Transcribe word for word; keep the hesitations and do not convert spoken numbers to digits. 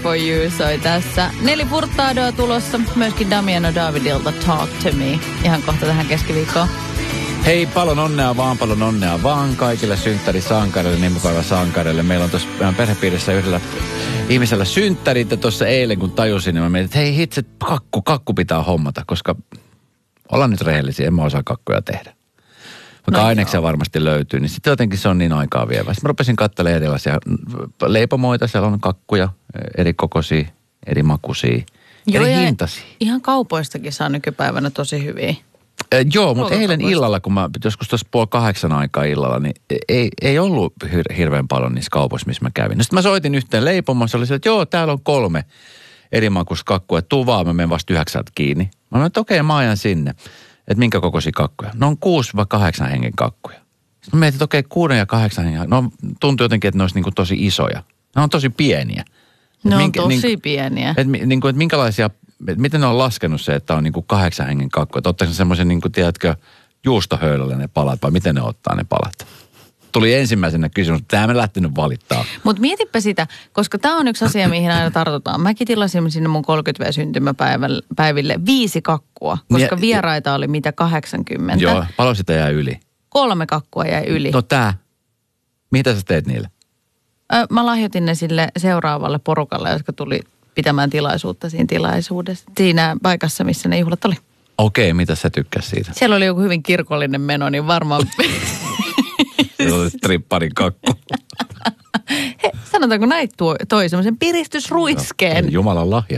for You soi tässä. Neli Furtadoa tulossa, myöskin Damiano Davidilta Talk to Me. Ihan kohta tähän keskiviikkoon. Hei, paljon onnea vaan, paljon onnea vaan kaikille synttärisankareille, nimipäiväsankareille. Meillä on tuossa perhepiirissä yhdellä ihmisellä synttärit, ja tuossa eilen kun tajusin, niin mä mietin, että hei hitse, kakku, kakku pitää hommata, koska ollaan nyt rehellisiä, en mä osaa kakkuja tehdä. Vaikka no aineksia varmasti löytyy, niin sitten jotenkin se on niin aikaa vievä. Sitten mä rupesin katselemaan erilaisia leipomoita, siellä on kakkuja, eri kokoisia, eri makuisia, Joo, eri hintaisia. Ihan kaupoistakin saa nykypäivänä tosi hyviä. Äh, joo, mutta eilen illalla, kun mä joskus tuossa puoli kahdeksan aikaa illalla, niin ei, ei ollut hir- hirveän paljon niissä kaupoissa, missä mä kävin. No sitten mä soitin yhteen leipomoon, se oli se, että joo, täällä on kolme eri makuskakkua, että tuu vaan, mä menen vasta yhdeksältä kiinni. Mä sanoin, että okei, mä ajan sinne. Että minkä kokoisia kakkuja? No on kuusi vai kahdeksan hengen kakkuja. Sitten mä mietin, että okei, kuuden ja kahdeksan hengen. No tuntuu jotenkin, että ne olisi niin kuin tosi isoja. Ne on tosi pieniä. Ne on tosi niin, pieniä. Että niin kuin, että minkälaisia, että miten ne on laskenut se, että on niin kuin kahdeksan hengen kakkuja? Että ottaako ne semmoisen, niin kuin, tiedätkö, juustohöylölle ne palat vai miten ne ottaa ne palat? Tuli ensimmäisenä kysymys, että tämä me lähtenyt valittaa. Mutta mietipä sitä, koska tämä on yksi asia, mihin aina tartutaan. Mäkin tilasin sinne mun kolmekymmentä syntymäpäiville viisi kakkua, koska ja, vieraita oli mitä kahdeksankymmentä. Joo, paljon sitä jäi yli. Kolme kakkua jäi yli. No tää. Mitä sä teet niille? Ö, mä lahjoitin ne sille seuraavalle porukalle, jotka tuli pitämään tilaisuutta siinä tilaisuudessa. Siinä paikassa, missä ne juhlat oli. Okei, mitä sä tykkäs siitä? Siellä oli joku hyvin kirkollinen meno, niin varmaan... Se oli stripparin kakku. He, sanotaanko näin tuo, toi semmoisen piristysruiskeen. Jumalan lahja.